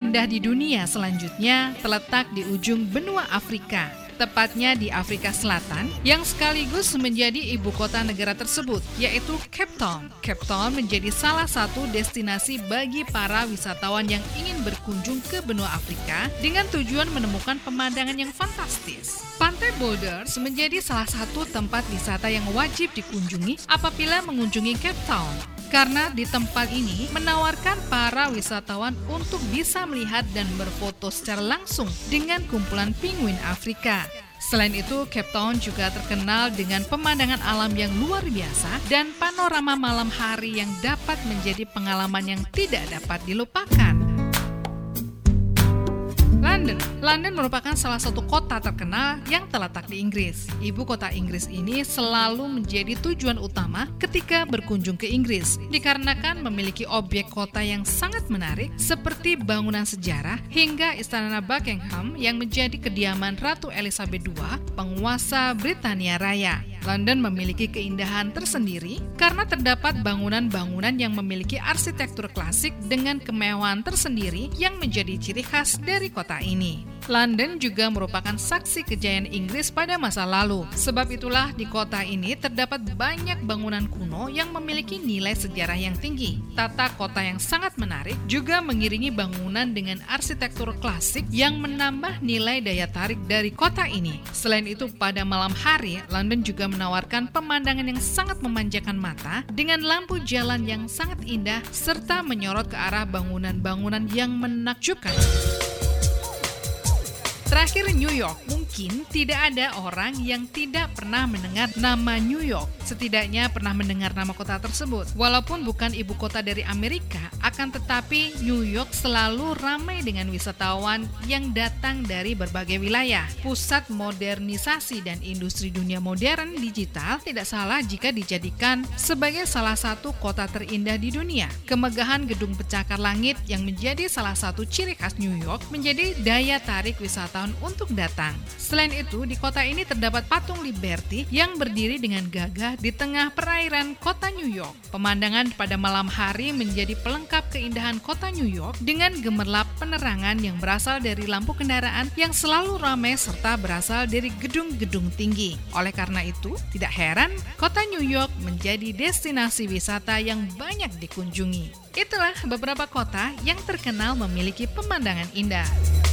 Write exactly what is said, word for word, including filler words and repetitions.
terindah di dunia selanjutnya terletak di ujung benua Afrika, tepatnya di Afrika Selatan, yang sekaligus menjadi ibu kota negara tersebut, yaitu Cape Town. Cape Town menjadi salah satu destinasi bagi para wisatawan yang ingin berkunjung ke benua Afrika dengan tujuan menemukan pemandangan yang fantastis. Pantai Boulders menjadi salah satu tempat wisata yang wajib dikunjungi apabila mengunjungi Cape Town, karena di tempat ini menawarkan para wisatawan untuk bisa melihat dan berfoto secara langsung dengan kumpulan penguin Afrika. Selain itu, Cape Town juga terkenal dengan pemandangan alam yang luar biasa dan panorama malam hari yang dapat menjadi pengalaman yang tidak dapat dilupakan. London. London merupakan salah satu kota terkenal yang terletak di Inggris. Ibu kota Inggris ini selalu menjadi tujuan utama ketika berkunjung ke Inggris, dikarenakan memiliki objek kota yang sangat menarik seperti bangunan sejarah hingga Istana Buckingham yang menjadi kediaman Ratu Elizabeth kedua, penguasa Britania Raya. London memiliki keindahan tersendiri karena terdapat bangunan-bangunan yang memiliki arsitektur klasik dengan kemewahan tersendiri yang menjadi ciri khas dari kota ini. London juga merupakan saksi kejayaan Inggris pada masa lalu. Sebab itulah di kota ini terdapat banyak bangunan kuno yang memiliki nilai sejarah yang tinggi. Tata kota yang sangat menarik juga mengiringi bangunan dengan arsitektur klasik yang menambah nilai daya tarik dari kota ini. Selain itu, pada malam hari, London juga menawarkan pemandangan yang sangat memanjakan mata dengan lampu jalan yang sangat indah serta menyorot ke arah bangunan-bangunan yang menakjubkan. Terakhir, New York. Mungkin tidak ada orang yang tidak pernah mendengar nama New York. Setidaknya pernah mendengar nama kota tersebut. Walaupun bukan ibu kota dari Amerika, akan tetapi New York selalu ramai dengan wisatawan yang datang dari berbagai wilayah. Pusat modernisasi dan industri dunia modern digital tidak salah jika dijadikan sebagai salah satu kota terindah di dunia. Kemegahan gedung pencakar langit yang menjadi salah satu ciri khas New York menjadi daya tarik wisata untuk datang. Selain itu, di kota ini terdapat patung Liberty yang berdiri dengan gagah di tengah perairan kota New York. Pemandangan pada malam hari menjadi pelengkap keindahan kota New York dengan gemerlap penerangan yang berasal dari lampu kendaraan yang selalu ramai serta berasal dari gedung-gedung tinggi. Oleh karena itu, tidak heran kota New York menjadi destinasi wisata yang banyak dikunjungi. Itulah beberapa kota yang terkenal memiliki pemandangan indah.